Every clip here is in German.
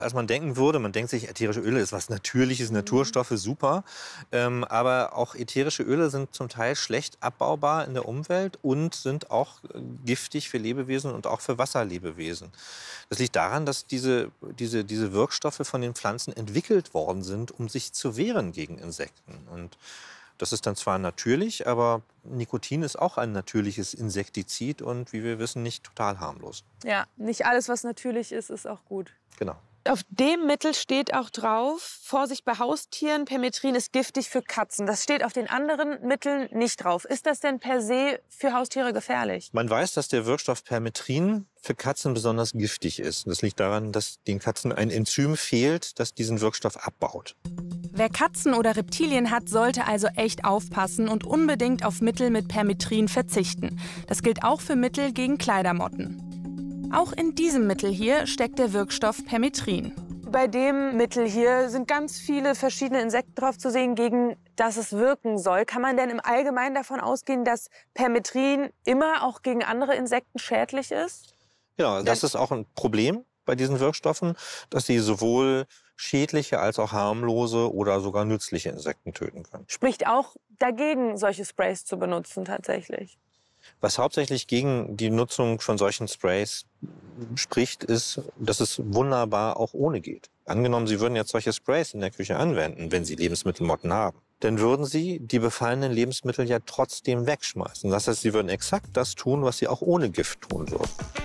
als man denken würde. Man denkt sich, ätherische Öle ist was Natürliches, Naturstoffe, super. Aber auch ätherische Öle sind zum Teil schlecht abbaubar in der Umwelt und sind auch giftig für Lebewesen und auch für Wasserlebewesen. Das liegt daran, dass diese Wirkstoffe von den Pflanzen entwickelt worden sind, um sich zu wehren gegen Insekten. Und das ist dann zwar natürlich, aber Nikotin ist auch ein natürliches Insektizid und wie wir wissen, nicht total harmlos. Ja, nicht alles, was natürlich ist, ist auch gut. Genau. Auf dem Mittel steht auch drauf, Vorsicht bei Haustieren, Permetrin ist giftig für Katzen. Das steht auf den anderen Mitteln nicht drauf. Ist das denn per se für Haustiere gefährlich? Man weiß, dass der Wirkstoff Permetrin für Katzen besonders giftig ist. Das liegt daran, dass den Katzen ein Enzym fehlt, das diesen Wirkstoff abbaut. Wer Katzen oder Reptilien hat, sollte also echt aufpassen und unbedingt auf Mittel mit Permetrin verzichten. Das gilt auch für Mittel gegen Kleidermotten. Auch in diesem Mittel hier steckt der Wirkstoff Permetrin. Bei dem Mittel hier sind ganz viele verschiedene Insekten drauf zu sehen, gegen das es wirken soll. Kann man denn im Allgemeinen davon ausgehen, dass Permetrin immer auch gegen andere Insekten schädlich ist? Ja, das ist auch ein Problem bei diesen Wirkstoffen, dass sie sowohl schädliche als auch harmlose oder sogar nützliche Insekten töten können. Spricht auch dagegen, solche Sprays zu benutzen tatsächlich? Was hauptsächlich gegen die Nutzung von solchen Sprays spricht, ist, dass es wunderbar auch ohne geht. Angenommen, Sie würden jetzt solche Sprays in der Küche anwenden, wenn Sie Lebensmittelmotten haben, dann würden Sie die befallenen Lebensmittel ja trotzdem wegschmeißen. Das heißt, Sie würden exakt das tun, was Sie auch ohne Gift tun würden.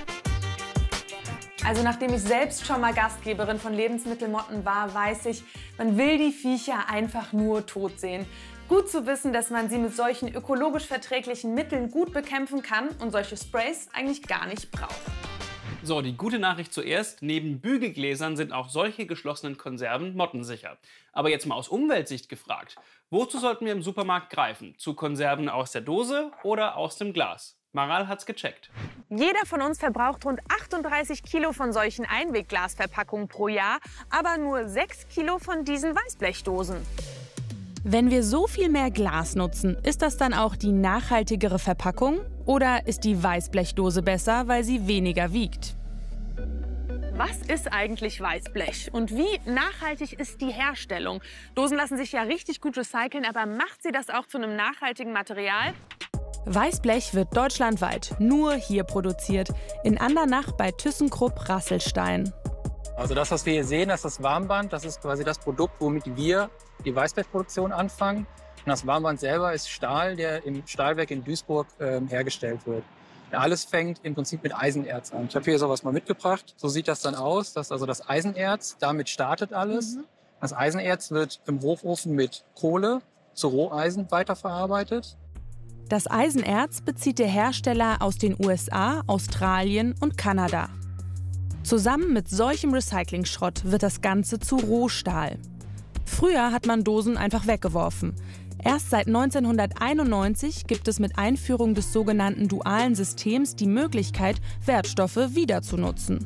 Also nachdem ich selbst schon mal Gastgeberin von Lebensmittelmotten war, weiß ich, man will die Viecher einfach nur tot sehen. Gut zu wissen, dass man sie mit solchen ökologisch verträglichen Mitteln gut bekämpfen kann und solche Sprays eigentlich gar nicht braucht. So, die gute Nachricht zuerst. Neben Bügelgläsern sind auch solche geschlossenen Konserven mottensicher. Aber jetzt mal aus Umweltsicht gefragt. Wozu sollten wir im Supermarkt greifen? Zu Konserven aus der Dose oder aus dem Glas? Maral hat's gecheckt. Jeder von uns verbraucht rund 38 Kilo von solchen Einwegglasverpackungen pro Jahr, aber nur 6 Kilo von diesen Weißblechdosen. Wenn wir so viel mehr Glas nutzen, ist das dann auch die nachhaltigere Verpackung? Oder ist die Weißblechdose besser, weil sie weniger wiegt? Was ist eigentlich Weißblech und wie nachhaltig ist die Herstellung? Dosen lassen sich ja richtig gut recyceln, aber macht sie das auch zu einem nachhaltigen Material? Weißblech wird deutschlandweit nur hier produziert, in Andernach bei ThyssenKrupp Rasselstein. Also das, was wir hier sehen, das ist das Warmband. Das ist quasi das Produkt, womit wir die Weißblechproduktion anfangen. Und das Warmband selber ist Stahl, der im Stahlwerk in Duisburg hergestellt wird. Ja, alles fängt im Prinzip mit Eisenerz an. Ich habe hier sowas mal mitgebracht. So sieht das dann aus. Das ist also das Eisenerz. Damit startet alles. Das Eisenerz wird im Hochofen mit Kohle zu Roheisen weiterverarbeitet. Das Eisenerz bezieht der Hersteller aus den USA, Australien und Kanada. Zusammen mit solchem Recyclingschrott wird das Ganze zu Rohstahl. Früher hat man Dosen einfach weggeworfen. Erst seit 1991 gibt es mit Einführung des sogenannten dualen Systems die Möglichkeit, Wertstoffe wieder zu nutzen.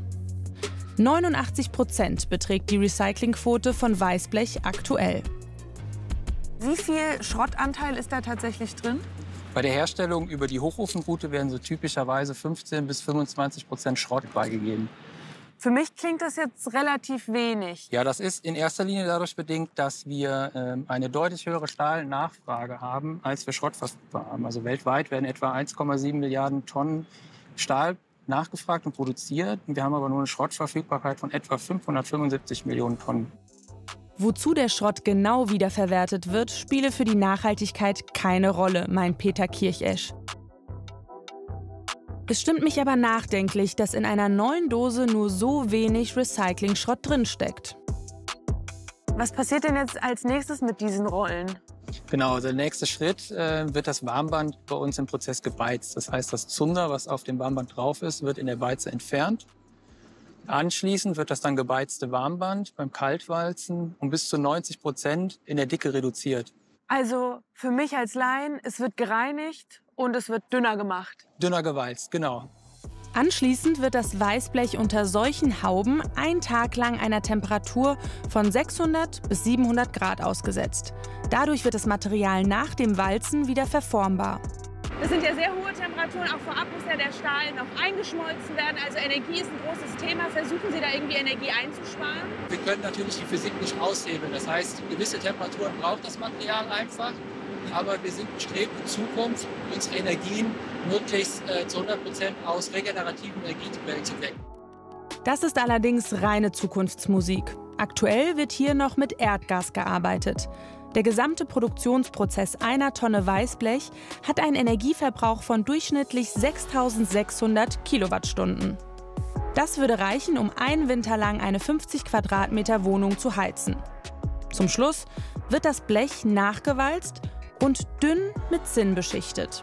89% beträgt die Recyclingquote von Weißblech aktuell. Wie viel Schrottanteil ist da tatsächlich drin? Bei der Herstellung über die Hochofenroute werden so typischerweise 15 bis 25% Schrott beigegeben. Für mich klingt das jetzt relativ wenig. Ja, das ist in erster Linie dadurch bedingt, dass wir eine deutlich höhere Stahlnachfrage haben, als wir Schrott verfügbar haben. Also weltweit werden etwa 1,7 Milliarden Tonnen Stahl nachgefragt und produziert. Wir haben aber nur eine Schrottverfügbarkeit von etwa 575 Millionen Tonnen. Wozu der Schrott genau wiederverwertet wird, spiele für die Nachhaltigkeit keine Rolle, meint Peter Kirchesch. Es stimmt mich aber nachdenklich, dass in einer neuen Dose nur so wenig Recyclingschrott drinsteckt. Was passiert denn jetzt als nächstes mit diesen Rollen? Genau, also der nächste Schritt wird das Warmband bei uns im Prozess gebeizt. Das heißt, das Zunder, was auf dem Warmband drauf ist, wird in der Beize entfernt. Anschließend wird das dann gebeizte Warmband beim Kaltwalzen um bis zu 90% in der Dicke reduziert. Also für mich als Laien, es wird gereinigt und es wird dünner gemacht. Dünner gewalzt, genau. Anschließend wird das Weißblech unter solchen Hauben einen Tag lang einer Temperatur von 600 bis 700 Grad ausgesetzt. Dadurch wird das Material nach dem Walzen wieder verformbar. Das sind ja sehr hohe Temperaturen. Auch vorab muss ja der Stahl noch eingeschmolzen werden. Also Energie ist ein großes Thema. Versuchen Sie da irgendwie Energie einzusparen? Wir können natürlich die Physik nicht aushebeln. Das heißt, gewisse Temperaturen braucht das Material einfach. Aber wir sind bestrebt, in Zukunft unsere Energien möglichst zu 100% aus regenerativen Energiequellen zu wecken. Das ist allerdings reine Zukunftsmusik. Aktuell wird hier noch mit Erdgas gearbeitet. Der gesamte Produktionsprozess einer Tonne Weißblech hat einen Energieverbrauch von durchschnittlich 6.600 Kilowattstunden. Das würde reichen, um einen Winter lang eine 50 Quadratmeter Wohnung zu heizen. Zum Schluss wird das Blech nachgewalzt und dünn mit Zinn beschichtet.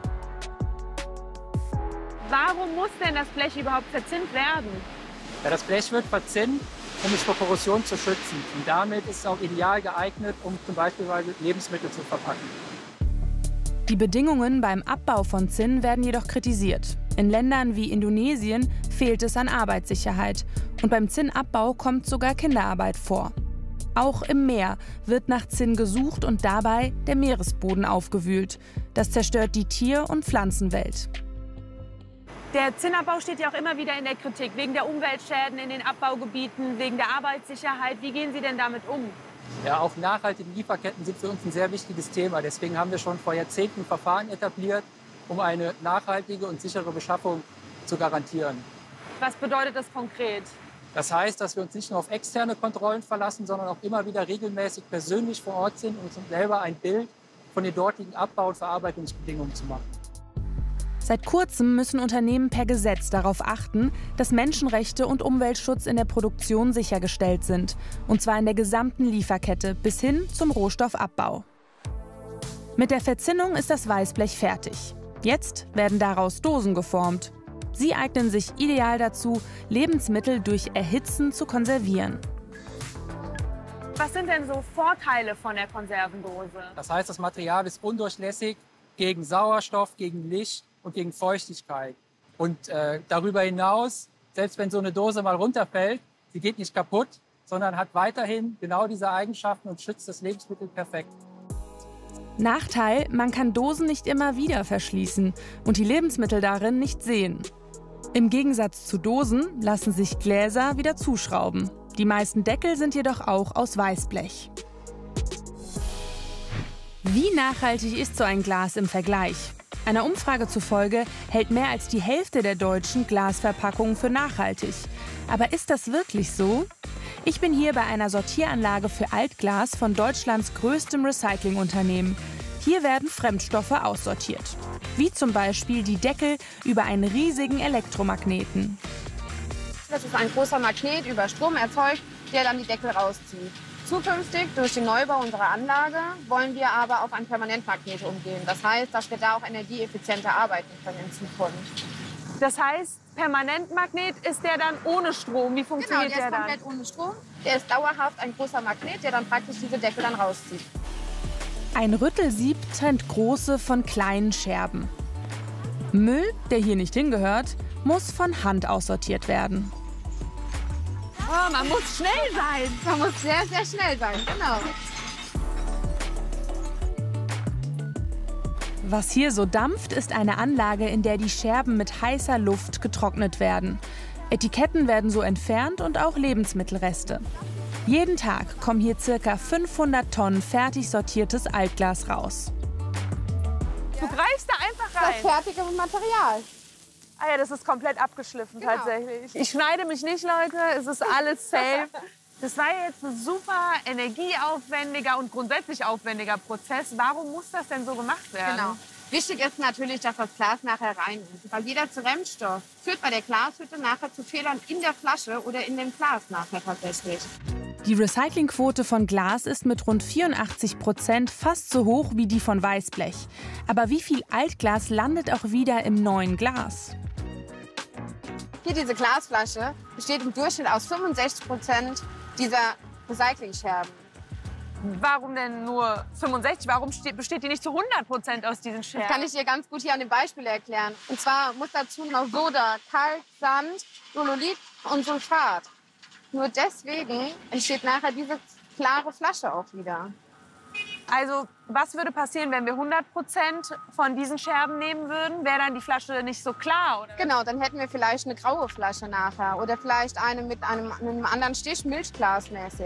Warum muss denn das Blech überhaupt verzinnt werden? Ja, das Blech wird verzinnt, um es vor Korrosion zu schützen. Und damit ist es auch ideal geeignet, um zum Beispiel Lebensmittel zu verpacken. Die Bedingungen beim Abbau von Zinn werden jedoch kritisiert. In Ländern wie Indonesien fehlt es an Arbeitssicherheit. Und beim Zinnabbau kommt sogar Kinderarbeit vor. Auch im Meer wird nach Zinn gesucht und dabei der Meeresboden aufgewühlt. Das zerstört die Tier- und Pflanzenwelt. Der Zinnabbau steht ja auch immer wieder in der Kritik, wegen der Umweltschäden in den Abbaugebieten, wegen der Arbeitssicherheit. Wie gehen Sie denn damit um? Ja, auch nachhaltige Lieferketten sind für uns ein sehr wichtiges Thema. Deswegen haben wir schon vor Jahrzehnten Verfahren etabliert, um eine nachhaltige und sichere Beschaffung zu garantieren. Was bedeutet das konkret? Das heißt, dass wir uns nicht nur auf externe Kontrollen verlassen, sondern auch immer wieder regelmäßig persönlich vor Ort sind, um uns selber ein Bild von den dortigen Abbau- und Verarbeitungsbedingungen zu machen. Seit kurzem müssen Unternehmen per Gesetz darauf achten, dass Menschenrechte und Umweltschutz in der Produktion sichergestellt sind. Und zwar in der gesamten Lieferkette bis hin zum Rohstoffabbau. Mit der Verzinnung ist das Weißblech fertig. Jetzt werden daraus Dosen geformt. Sie eignen sich ideal dazu, Lebensmittel durch Erhitzen zu konservieren. Was sind denn so Vorteile von der Konservendose? Das heißt, das Material ist undurchlässig gegen Sauerstoff, gegen Licht und gegen Feuchtigkeit. Und darüber hinaus, selbst wenn so eine Dose mal runterfällt, sie geht nicht kaputt, sondern hat weiterhin genau diese Eigenschaften und schützt das Lebensmittel perfekt. Nachteil: Man kann Dosen nicht immer wieder verschließen und die Lebensmittel darin nicht sehen. Im Gegensatz zu Dosen lassen sich Gläser wieder zuschrauben. Die meisten Deckel sind jedoch auch aus Weißblech. Wie nachhaltig ist so ein Glas im Vergleich? Einer Umfrage zufolge hält mehr als die Hälfte der Deutschen Glasverpackungen für nachhaltig. Aber ist das wirklich so? Ich bin hier bei einer Sortieranlage für Altglas von Deutschlands größtem Recyclingunternehmen. Hier werden Fremdstoffe aussortiert. Wie zum Beispiel die Deckel über einen riesigen Elektromagneten. Das ist ein großer Magnet über Strom erzeugt, der dann die Deckel rauszieht. Zukünftig, durch den Neubau unserer Anlage, wollen wir aber auf ein Permanentmagnet umgehen. Das heißt, dass wir da auch energieeffizienter arbeiten können in Zukunft. Das heißt, Permanentmagnet, ist der dann ohne Strom? Wie funktioniert Genau, der ist dann? komplett ohne Strom. Der ist dauerhaft ein großer Magnet, der dann praktisch diese Deckel dann rauszieht. Ein Rüttelsieb trennt große von kleinen Scherben. Müll, der hier nicht hingehört, muss von Hand aussortiert werden. Oh, man muss schnell sein. Man muss sehr, sehr schnell sein, genau. Was hier so dampft, ist eine Anlage, in der die Scherben mit heißer Luft getrocknet werden. Etiketten werden so entfernt und auch Lebensmittelreste. Jeden Tag kommen hier ca. 500 Tonnen fertig sortiertes Altglas raus. Du greifst da einfach rein. Das fertige Material. Ah ja, das ist komplett abgeschliffen Genau. tatsächlich. Ich schneide mich nicht, Leute. Es ist alles safe. Das war jetzt ein super energieaufwendiger und grundsätzlich aufwendiger Prozess. Warum muss das denn so gemacht werden? Genau. Wichtig ist natürlich, dass das Glas nachher rein ist. Weil jeder Zeremtstoff führt bei der Glashütte nachher zu Fehlern in der Flasche oder in dem Glas nachher tatsächlich. Die Recyclingquote von Glas ist mit rund 84% fast so hoch wie die von Weißblech. Aber wie viel Altglas landet auch wieder im neuen Glas? Hier diese Glasflasche besteht im Durchschnitt aus 65% dieser Recyclingscherben. Warum denn nur 65? Warum besteht die nicht zu 100% aus diesen Scherben? Das kann ich dir ganz gut hier an dem Beispiel erklären. Und zwar muss dazu noch Soda, Kalk, Sand, Dolomit und Sulfat. Nur deswegen entsteht nachher diese klare Flasche auch wieder. Also was würde passieren, wenn wir 100% von diesen Scherben nehmen würden? Wäre dann die Flasche nicht so klar? Oder? Genau, dann hätten wir vielleicht eine graue Flasche nachher oder vielleicht eine mit einem anderen Stich, milchglasmäßig.